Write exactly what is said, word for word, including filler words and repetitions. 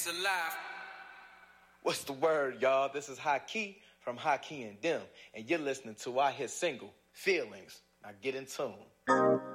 It's alive. What's the word, y'all? This is Haki from Haki and Dem, and you're listening to our hit single, Feelings. Now get in tune.